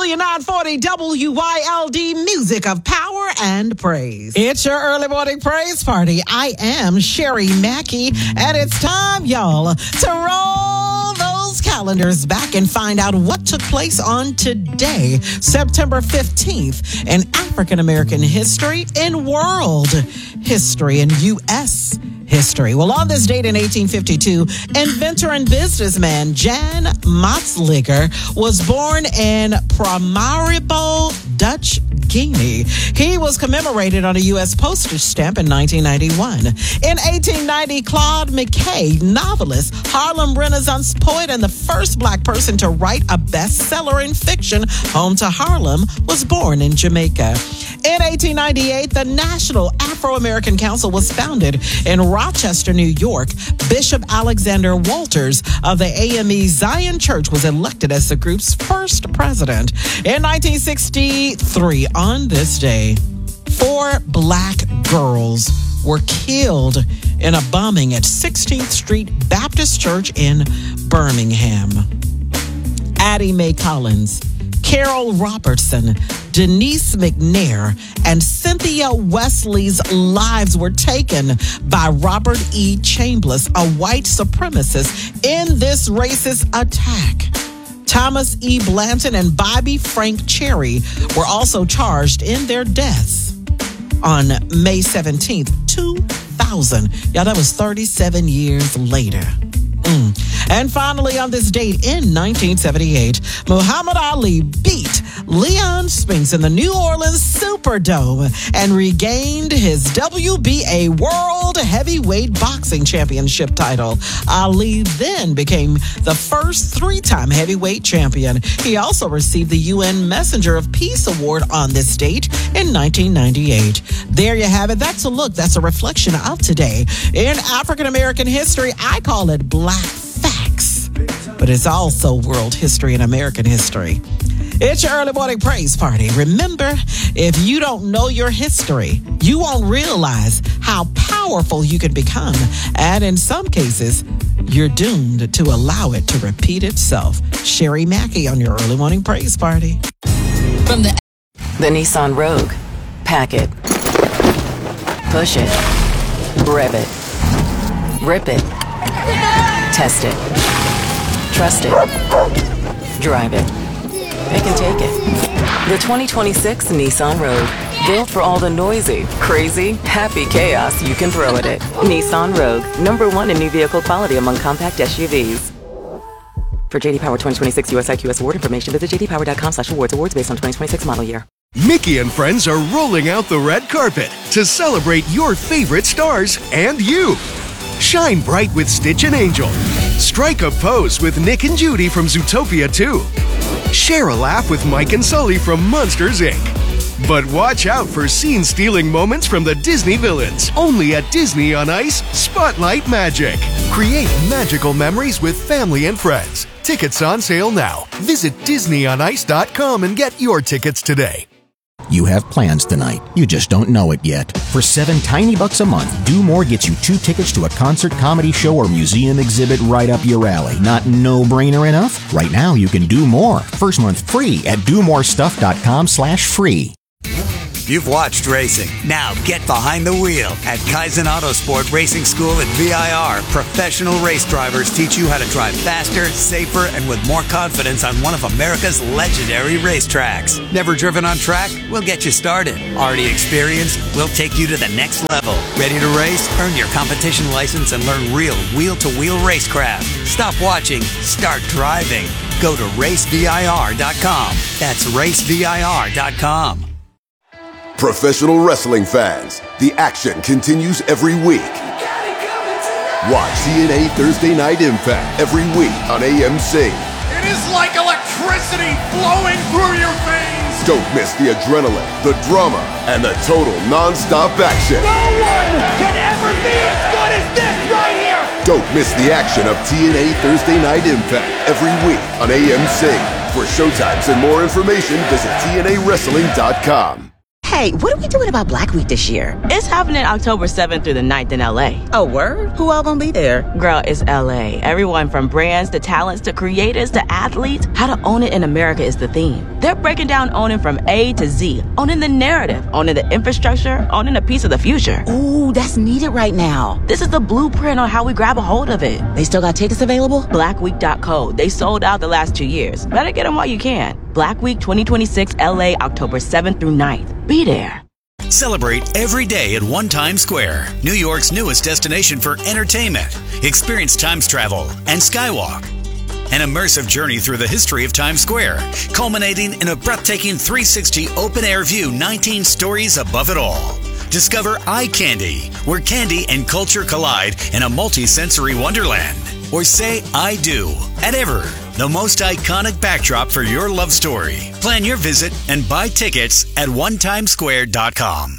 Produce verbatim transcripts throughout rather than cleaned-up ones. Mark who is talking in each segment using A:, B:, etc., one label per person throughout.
A: W nine forty W Y L D, music of power and praise. It's your early morning praise party. I am Sherry Mackey, and it's time, y'all, to roll those calendars back and find out what took place on today, September fifteenth, in African American history, in world history, in U S history. Well, on this date in eighteen fifty-two, inventor and businessman Jan Matzliger was born in Paramaribo, Dutch Guinea. He was commemorated on a U S postage stamp in nineteen ninety-one. In eighteen ninety, Claude McKay, novelist, Harlem Renaissance poet, and the first black person to write a bestseller in fiction, Home to Harlem, was born in Jamaica. In eighteen ninety-eight, the National Afro-American Council was founded in Rochester, New York. Bishop Alexander Walters of the A M E Zion Church was elected as the group's first president. In nineteen sixty-three, on this day, four black girls were killed in a bombing at sixteenth Street Baptist Church in Birmingham. Addie Mae Collins, Carol Robertson, Denise McNair, and Cynthia Wesley's lives were taken by Robert E. Chambliss, a white supremacist, in this racist attack. Thomas E. Blanton and Bobby Frank Cherry were also charged in their deaths on May seventeenth, two thousand. Y'all, that was thirty-seven years later. Mm. And finally, on this date in nineteen seventy-eight, Muhammad Ali beat Leon Spinks in the New Orleans Superdome and regained his W B A World Heavyweight Boxing Championship title. Ali then became the first three-time heavyweight champion. He also received the U N Messenger of Peace Award on this date in nineteen ninety-eight. There you have it. That's a look. That's a reflection of today. In African American history, I call it Black Facts, but it's also world history and American history. It's your early morning praise party. Remember, if you don't know your history, you won't realize how powerful you can become. And in some cases, you're doomed to allow it to repeat itself. Sherry Mackey on your early morning praise party.
B: From the The Nissan Rogue. Pack it. Push it. Rev it. Rip it. Test it. Trust it. Drive it. It can take it. The twenty twenty-six Nissan Rogue. Built for all the noisy, crazy, happy chaos you can throw at it. Nissan Rogue. Number one in new vehicle quality among compact S U Vs. For J D Power twenty twenty-six U S I Q S award information, visit j d power dot com slash awards. Awards based on twenty twenty-six model year.
C: Mickey and friends are rolling out the red carpet to celebrate your favorite stars and you. Shine bright with Stitch and Angel. Strike a pose with Nick and Judy from Zootopia two. Share a laugh with Mike and Sully from Monsters, Incorporated. But watch out for scene-stealing moments from the Disney villains. Only at Disney on Ice, Spotlight Magic. Create magical memories with family and friends. Tickets on sale now. Visit disney on ice dot com and get your tickets today.
D: You have plans tonight. You just don't know it yet. For seven tiny bucks a month, Do More gets you two tickets to a concert, comedy show, or museum exhibit right up your alley. Not no-brainer enough? Right now, you can do more. First month free at do more stuff dot com slash free.
E: You've watched racing. Now get behind the wheel. At Kaizen Autosport Racing School at V I R, professional race drivers teach you how to drive faster, safer, and with more confidence on one of America's legendary racetracks. Never driven on track? We'll get you started. Already experienced? We'll take you to the next level. Ready to race? Earn your competition license and learn real wheel-to-wheel racecraft. Stop watching. Start driving. Go to race V I R dot com. That's race V I R dot com.
F: Professional wrestling fans, the action continues every week. Watch T N A Thursday Night Impact every week on A M C.
G: It is like electricity flowing through your veins.
F: Don't miss the adrenaline, the drama, and the total non-stop action.
G: No one can ever be as good as this right here.
F: Don't miss the action of T N A Thursday Night Impact every week on A M C. For showtimes and more information, visit T N A wrestling dot com.
H: Hey, what are we doing about Black Week this year?
I: It's happening October seventh through the ninth in L A.
H: Oh, word? Who all gonna be there?
I: Girl, it's L A. Everyone from brands to talents to creators to athletes. How to own it in America is the theme. They're breaking down owning from A to Z. Owning the narrative, owning the infrastructure, owning a piece of the future.
H: Ooh, that's needed right now.
I: This is the blueprint on how we grab a hold of it.
H: They still got tickets available?
I: black week dot co. They sold out the last two years. Better get them while you can. Black Week twenty twenty-six L A, October seventh through ninth. Be there.
J: Celebrate every day at One Times Square, New York's newest destination for entertainment. Experience Times travel and Skywalk. An immersive journey through the history of Times Square, culminating in a breathtaking three sixty open-air view, nineteen stories above it all. Discover Eye Candy, where candy and culture collide in a multi-sensory wonderland. Or say I do at Ever, the most iconic backdrop for your love story. Plan your visit and buy tickets at one times square dot com.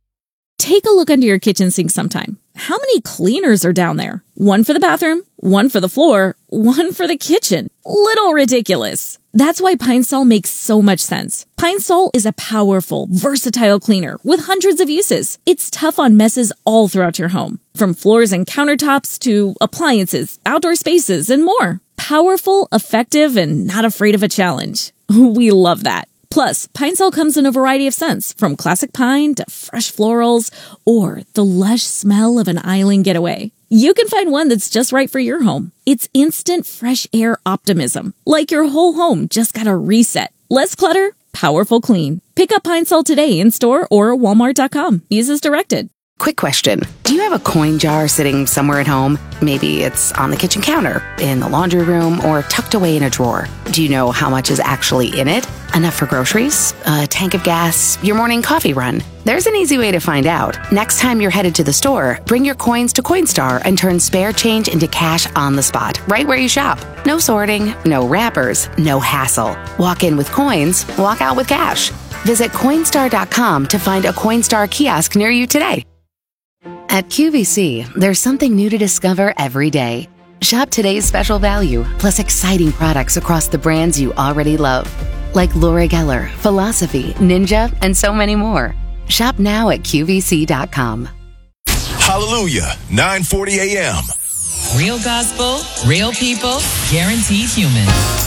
K: Take a look under your kitchen sink sometime. How many cleaners are down there? One for the bathroom, one for the floor, one for the kitchen. Little ridiculous. That's why Pine Sol makes so much sense. Pine Sol is a powerful, versatile cleaner with hundreds of uses. It's tough on messes all throughout your home, from floors and countertops to appliances, outdoor spaces, and more. Powerful, effective, and not afraid of a challenge. We love that. Plus, Pine Sol comes in a variety of scents, from classic pine to fresh florals or the lush smell of an island getaway. You can find one that's just right for your home. It's instant fresh air optimism, like your whole home just got a reset. Less clutter, powerful clean. Pick up Pine Sol today in store or walmart dot com. Use as directed.
H: Quick question. Do you have a coin jar sitting somewhere at home? Maybe it's on the kitchen counter, in the laundry room, or tucked away in a drawer. Do you know how much is actually in it? Enough for groceries? A tank of gas? Your morning coffee run? There's an easy way to find out. Next time you're headed to the store, bring your coins to Coinstar and turn spare change into cash on the spot, right where you shop. No sorting, no wrappers, no hassle. Walk in with coins, walk out with cash. Visit Coinstar dot com to find a Coinstar kiosk near you today. At Q V C, there's something new to discover every day. Shop today's special value, plus exciting products across the brands you already love, like Laura Geller, Philosophy, Ninja, and so many more. Shop now at Q V C dot com.
L: Hallelujah, nine forty a.m.
M: Real gospel, real people, guaranteed human.